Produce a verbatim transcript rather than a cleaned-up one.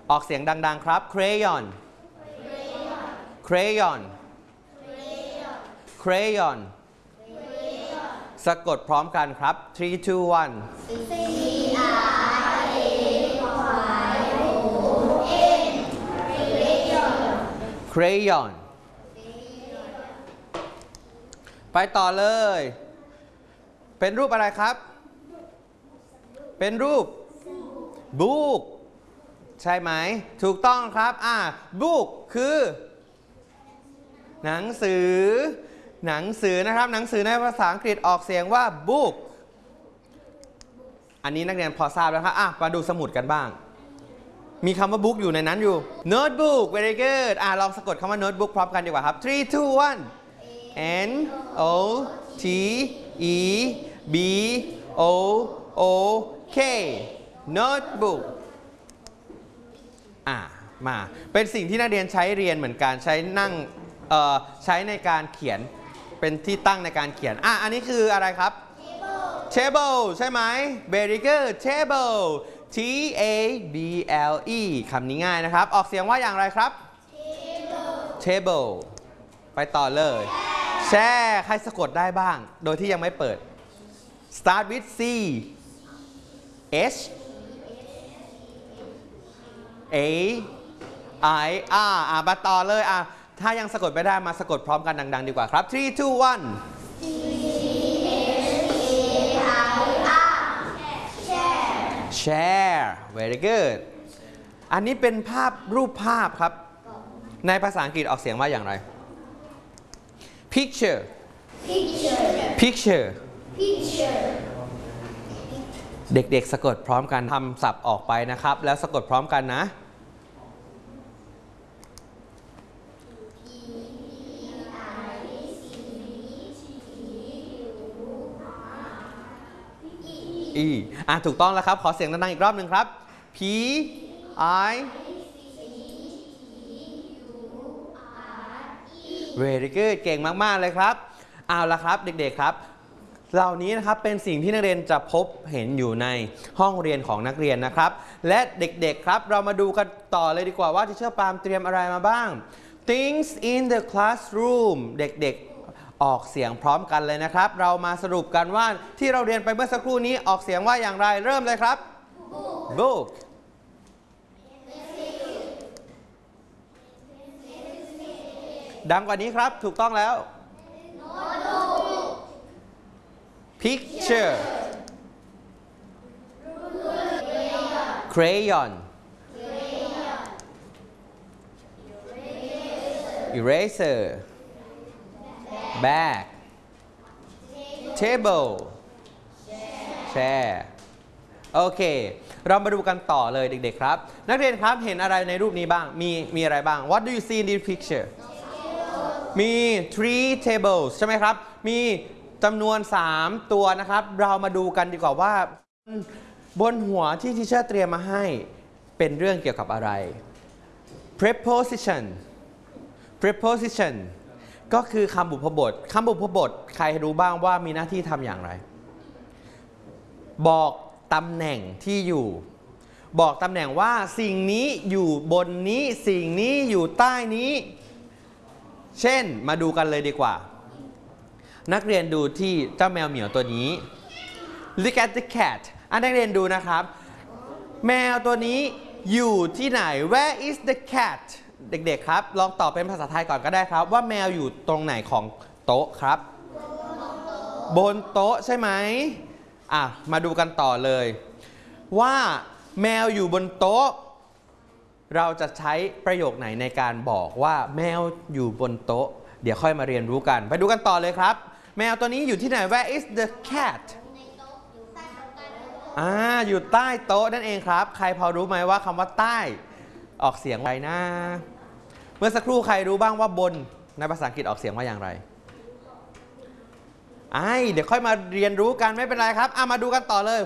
ออกเสียงดังๆครับ crayon crayon crayon สะกดพร้อมกันครับ three two one crayon ไปต่อเลยเป็นรูปอะไรครับเป็นรูป book ใช่ไหมถูกต้องครับอ่า book คือหนังสือหนังสือนะครับหนังสือในภาษาอังกฤษออกเสียงว่า book อันนี้นักเรียนพอทราบแล้วครับอ่ะมาดูสมุดกันบ้างมีคำว่า book อยู่ในนั้นอยู่ notebook very good อ่ะลองสะกดคำว่า notebook พร้อมกันดีกว่าครับ three two one n o t e b o o k notebook อ่ะมาเป็นสิ่งที่นักเรียนใช้เรียนเหมือนกันใช้นั่งเอ่อใช้ในการเขียนเป็นที่ตั้งในการเขียนอ่ะอันนี้คืออะไรครับ table ใช่ไหม very good table t a b l e คำนี้ง่ายนะครับออกเสียงว่าอย่างไรครับ table ไปต่อเลยแช่ใครสะกดได้บ้างโดยที่ยังไม่เปิด start with c h a i r อ่ะมาต่อเลยอ่ะถ้ายังสะกดไม่ได้มาสะกดพร้อมกันดังๆดีกว่าครับ three two one share very good อันนี้เป็นภาพรูปภาพครับในภาษาอังกฤษออกเสียงว่าอย่างไร picture picture เด็กๆสะกดพร้อมกันทำศัพท์ออกไปนะครับแล้วสะกดพร้อมกันนะอีอ่ะถูกต้องแล้วครับขอเสียงดังๆอีกรอบหนึ่งครับ P I very good เก่งมากๆเลยครับเอาละครับเด็กๆครับเหล่านี้นะครับเป็นสิ่งที่นักเรียนจะพบเห็นอยู่ในห้องเรียนของนักเรียนนะครับและเด็กๆครับเรามาดูกันต่อเลยดีกว่าว่าทิเชอร์ปาล์มเตรียมอะไรมาบ้าง things in the classroom เด็กๆออกเสียงพร้อมกันเลยนะครับเรามาสรุปกันว่าที่เราเรียนไปเมื่อสักครู่นี้ออกเสียงว่าอย่างไรเริ่มเลยครับ bookดังกว่านี้ครับถูกต้องแล้ว picture crayon eraser bag table chair โอเคเรามาดูกันต่อเลยเด็กๆครับนักเรียนครับเห็นอะไรในรูปนี้บ้างมีมีอะไรบ้าง What do you see in this picture มี three tables ใช่ไหมครับมีจำนวนสามตัวนะครับเรามาดูกันดีกว่าว่าบนหัวที่ทีเชอร์เตรียมมาให้เป็นเรื่องเกี่ยวกับอะไร preposition preposition ก็คือคำบุพบทคำบุพบทใครรู้บ้างว่ามีหน้าที่ทำอย่างไรบอกตำแหน่งที่อยู่บอกตำแหน่งว่าสิ่งนี้อยู่บนนี้สิ่งนี้อยู่ใต้นี้เช่นมาดูกันเลยดีกว่านักเรียนดูที่เจ้าแมวเหมียวตัวนี้ look at the cat อันนักเรียนดูนะครับแมวตัวนี้อยู่ที่ไหน where is the cat เด็กๆครับลองตอบเป็นภาษาไทยก่อนก็ได้ครับว่าแมวอยู่ตรงไหนของโต๊ะครับบนโต๊ะใช่ไหมอ่ะมาดูกันต่อเลยว่าแมวอยู่บนโต๊ะเราจะใช้ประโยคไหนในการบอกว่าแมวอยู่บนโต๊ะเดี๋ยวค่อยมาเรียนรู้กันไปดูกันต่อเลยครับแมวตัวนี้อยู่ที่ไหน Where is the cat อ่าอยู่ใต้โต๊ะนั่นเองครับใครพอรู้ไหมว่าคำว่าใต้ออกเสียงไรนะเมื่อสักครู่ใครรู้บ้างว่าบนในภาษาอังกฤษออกเสียงว่าอย่างไรไอ้เดี๋ยวค่อยมาเรียนรู้กันไม่เป็นไรครับอ่ะมาดูกันต่อเลย